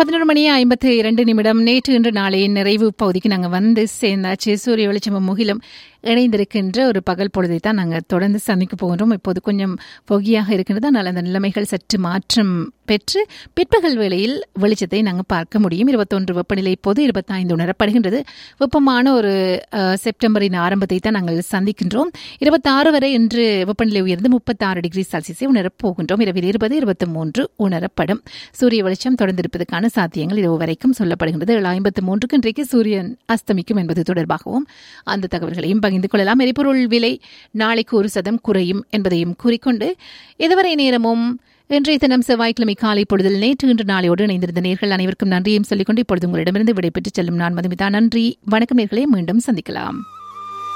11:52 நேற்று இன்று நாளையின் நிறைவு பகுதிக்கு நாங்கள் வந்து சேர்ந்தாச்சு. சூரிய வெளிச்சமும் முகிலும் இணைந்திருக்கின்ற ஒரு பகல் பொழுதை தான் நாங்கள் தொடர்ந்து சந்திக்க போகின்றோம். இப்போது கொஞ்சம் பொகியாக இருக்கின்றது. ஆனால் அந்த நிலைமைகள் சற்று மாற்றம் பெற்று பிற்பகல் வேளையில் வெளிச்சத்தை நாங்கள் பார்க்க முடியும். 21 வெப்பநிலை இப்போது 25 உணரப்படுகின்றது. வெப்பமான ஒரு செப்டம்பரின் ஆரம்பத்தை தான் நாங்கள் சந்திக்கின்றோம். 26 வரை இன்று வெப்பநிலை உயர்ந்து 36 டிகிரி செல்சியஸை உணரப் போகின்றோம். இரவில் 20, 23 உணரப்படும். சூரிய வெளிச்சம் தொடர்ந்திருப்பதற்கான சாத்தியங்கள் இரவு வரைக்கும் சொல்லப்படுகின்றது. 7:53 இன்றைக்கு சூரியன் அஸ்தமிக்கும் என்பது தொடர்பாகவும் அந்த தகவல்களையும் பகிர்ந்து கொள்ளலாம். எரிபொருள் விலை நாளைக்கு 1% குறையும் என்பதையும் கூறிக்கொண்டு இதுவரை நேரமும் இன்றைய தினம் செவ்வாய்க்கிழமை காலை பொழுதில் நேற்று இன்று நாளையோடு இணைந்திருந்த நேர்கள் அனைவருக்கும் நன்றியும் சொல்லிக்கொண்டு இப்பொழுது உங்களிடமிருந்து விடைபெற்று செல்லும் நான் மதுமிதா. நன்றி, வணக்கம் நேர்களே, மீண்டும் சந்திக்கலாம்.